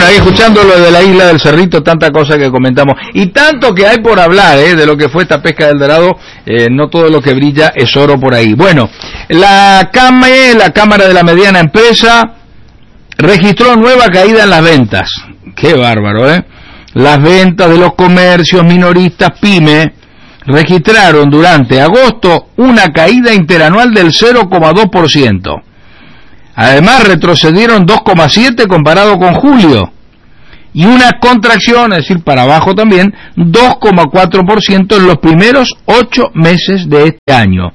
ahí escuchando lo de la isla del Cerrito, tanta cosa que comentamos, y tanto que hay por hablar, de lo que fue esta pesca del Dorado, no todo lo que brilla es oro por ahí. Bueno, la CAME, la Cámara de la Mediana Empresa, registró nueva caída en las ventas. Qué bárbaro, Las ventas de los comercios minoristas PYME registraron durante agosto una caída interanual del 0,2%. Además retrocedieron 2,7% comparado con julio, y una contracción, es decir, para abajo también, 2,4% en los primeros 8 meses de este año.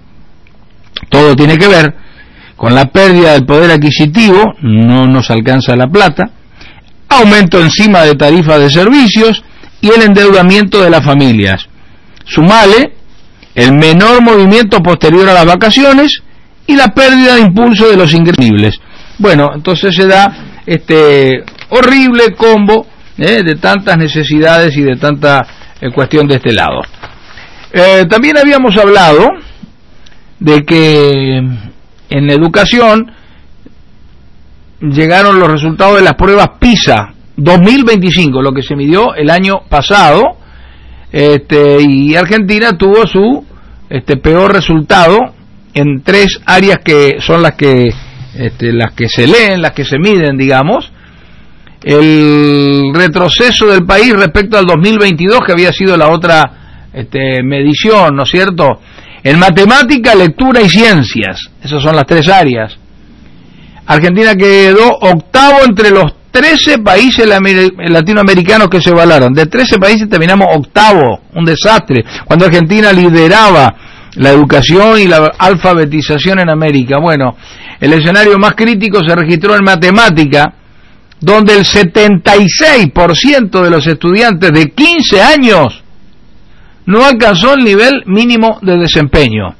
Todo tiene que ver con la pérdida del poder adquisitivo, no nos alcanza la plata, aumento encima de tarifas de servicios y el endeudamiento de las familias. Sumale el menor movimiento posterior a las vacaciones y la pérdida de impulso de los ingresos. Bueno, entonces se da este horrible combo de tantas necesidades y de tanta cuestión de este lado. También habíamos hablado de que en educación llegaron los resultados de las pruebas PISA 2025, lo que se midió el año pasado, y Argentina tuvo su peor resultado en 3 áreas que son las que se leen, las que se miden, digamos. El retroceso del país respecto al 2022, que había sido la otra medición, ¿no es cierto? En matemática, lectura y ciencias, esas son las 3 áreas. Argentina quedó octavo entre los 13 países latinoamericanos que se evaluaron. De 13 países terminamos octavo, un desastre, cuando Argentina lideraba la educación y la alfabetización en América. Bueno, el escenario más crítico se registró en matemática, donde el 76% de los estudiantes de 15 años no alcanzó el nivel mínimo de desempeño.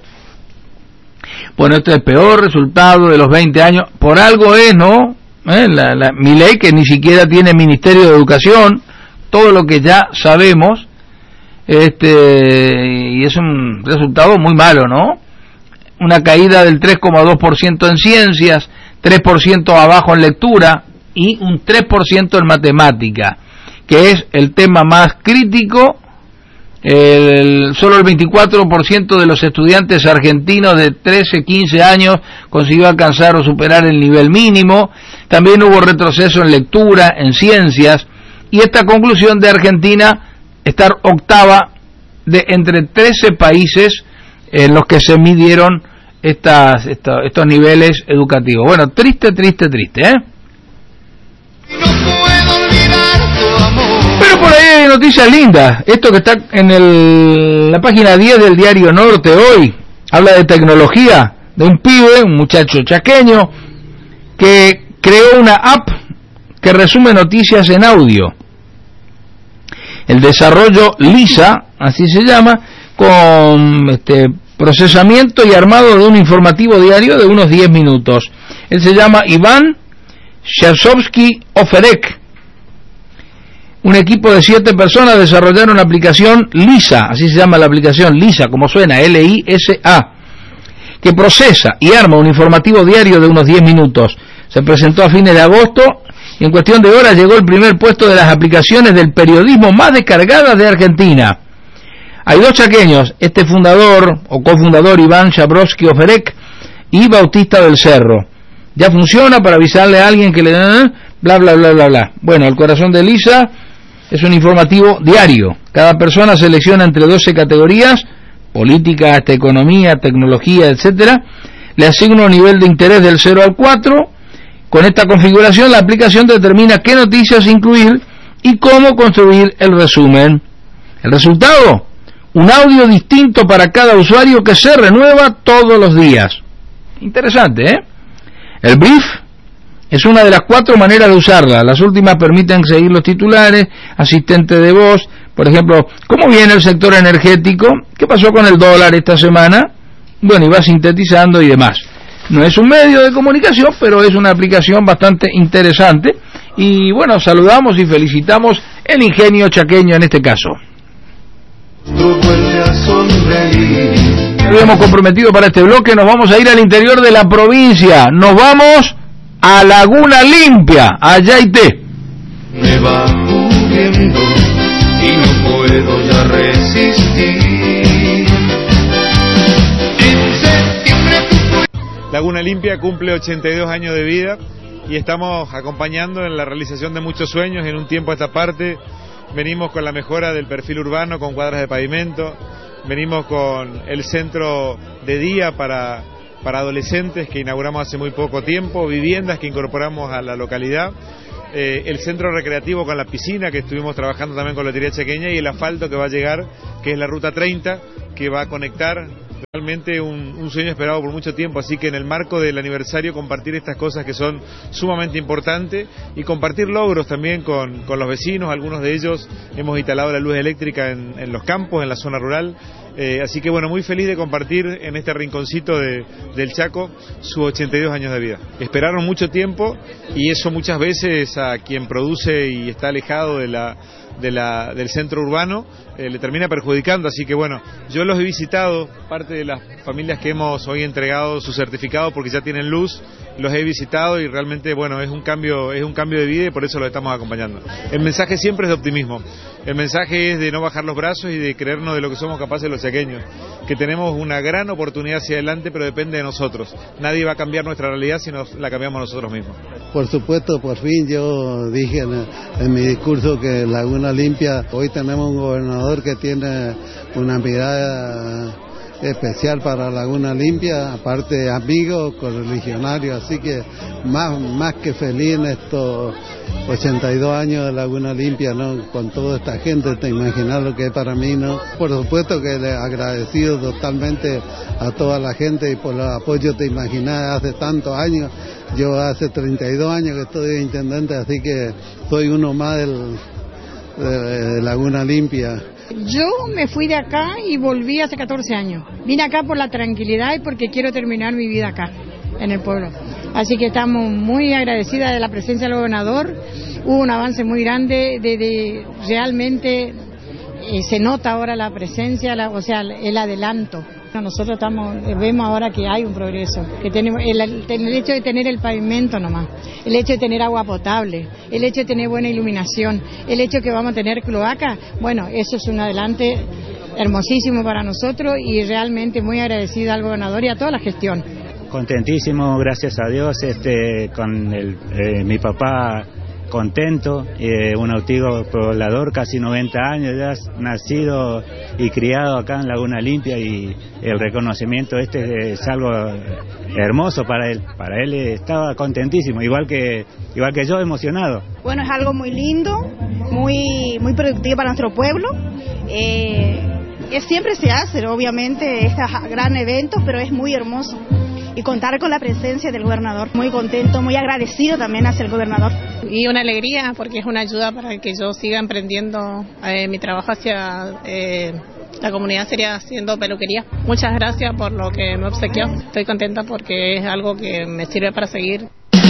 Bueno, este es el peor resultado de los 20 años, por algo es, ¿no? Milei, que ni siquiera tiene Ministerio de Educación, todo lo que ya sabemos, y es un resultado muy malo, ¿no? Una caída del 3,2% en ciencias, 3% abajo en lectura y un 3% en matemática, que es el tema más crítico. Solo el 24% de los estudiantes argentinos de 13-15 años consiguió alcanzar o superar el nivel mínimo. También hubo retroceso en lectura, en ciencias, y esta conclusión de Argentina estar octava de entre 13 países en los que se midieron estos niveles educativos. Bueno, triste, Pero por ahí hay noticias lindas. Esto que está en la página 10 del diario Norte hoy, habla de tecnología, de un pibe, un muchacho chaqueño, que creó una app que resume noticias en audio. El desarrollo Lisa, así se llama, con procesamiento y armado de un informativo diario de unos 10 minutos. Él se llama Iván Chertovsky-Oferek. Un equipo de 7 personas desarrollaron la aplicación Lisa, así se llama la aplicación Lisa, como suena, Lisa, que procesa y arma un informativo diario de unos 10 minutos. Se presentó a fines de agosto y en cuestión de horas llegó al primer puesto de las aplicaciones del periodismo más descargadas de Argentina. Hay 2 chaqueños, fundador o cofundador Iván Chertovsky-Oferek y Bautista del Cerro. Ya funciona para avisarle a alguien que le bla bla bla bla bla. Bueno, el corazón de Lisa es un informativo diario. Cada persona selecciona entre 12 categorías, política, economía, tecnología, etcétera. Le asigna un nivel de interés del 0 al 4. Con esta configuración, la aplicación determina qué noticias incluir y cómo construir el resumen. El resultado, un audio distinto para cada usuario que se renueva todos los días. Interesante, ¿eh? El brief es una de las 4 maneras de usarla. Las últimas permiten seguir los titulares, asistente de voz, por ejemplo, ¿cómo viene el sector energético? ¿Qué pasó con el dólar esta semana? Bueno, y va sintetizando y demás. No es un medio de comunicación, pero es una aplicación bastante interesante. Y bueno, saludamos y felicitamos el ingenio chaqueño en este caso. Habíamos comprometido para este bloque, nos vamos a ir al interior de la provincia. Nos vamos a Laguna Limpia, a Yaité. me va cubriendo y no puedo ya resistir. En septiembre Laguna Limpia cumple 82 años de vida y estamos acompañando en la realización de muchos sueños. En un tiempo a esta parte venimos con la mejora del perfil urbano con cuadras de pavimento, venimos con el centro de día para adolescentes que inauguramos hace muy poco tiempo, viviendas que incorporamos a la localidad, el centro recreativo con la piscina que estuvimos trabajando también con la Lotería Chaqueña y el asfalto que va a llegar, que es la Ruta 30, que va a conectar realmente un sueño esperado por mucho tiempo, así que en el marco del aniversario compartir estas cosas que son sumamente importantes y compartir logros también con los vecinos. Algunos de ellos hemos instalado la luz eléctrica en los campos, en la zona rural, así que bueno, muy feliz de compartir en este rinconcito del Chaco sus 82 años de vida. Esperaron mucho tiempo y eso muchas veces a quien produce y está alejado del centro urbano le termina perjudicando, así que bueno, yo los he visitado, parte de las familias que hemos hoy entregado su certificado porque ya tienen luz, los he visitado y realmente bueno, es un cambio de vida y por eso los estamos acompañando. El mensaje siempre es de optimismo, el mensaje es de no bajar los brazos y de creernos de lo que somos capaces los chaqueños, que tenemos una gran oportunidad hacia adelante, pero depende de nosotros. Nadie va a cambiar nuestra realidad si la cambiamos nosotros mismos. Por supuesto, por fin yo dije en mi discurso que Laguna Limpia, hoy tenemos un gobernador que tiene una mirada especial para Laguna Limpia, aparte amigo, correligionario, así que más que feliz en estos 82 años de Laguna Limpia, ¿no? Con toda esta gente, te imaginas lo que es para mí, ¿no? Por supuesto que le agradecido totalmente a toda la gente y por el apoyo, te imaginas, hace tantos años. Yo hace 32 años que estoy de intendente, así que soy uno más de Laguna Limpia. Yo me fui de acá y volví hace 14 años. Vine acá por la tranquilidad y porque quiero terminar mi vida acá, en el pueblo. Así que estamos muy agradecidas de la presencia del gobernador. Hubo un avance muy grande, realmente se nota ahora la presencia, el adelanto. Nosotros vemos ahora que hay un progreso, que tenemos el hecho de tener el pavimento nomás, el hecho de tener agua potable, el hecho de tener buena iluminación, el hecho de que vamos a tener cloaca, bueno, eso es un adelante hermosísimo para nosotros y realmente muy agradecida al gobernador y a toda la gestión. Contentísimo, gracias a Dios, con mi papá contento, un antiguo poblador, casi 90 años, ya nacido y criado acá en Laguna Limpia y el reconocimiento es algo hermoso para él estaba contentísimo, igual que yo, emocionado. Bueno, es algo muy lindo, muy productivo para nuestro pueblo. Siempre se hace, obviamente, estos gran eventos, pero es muy hermoso. Y contar con la presencia del gobernador. Muy contento, muy agradecido también hacia el gobernador. Y una alegría porque es una ayuda para que yo siga emprendiendo mi trabajo hacia la comunidad, sería haciendo peluquería. Muchas gracias por lo que me obsequió. Estoy contenta porque es algo que me sirve para seguir.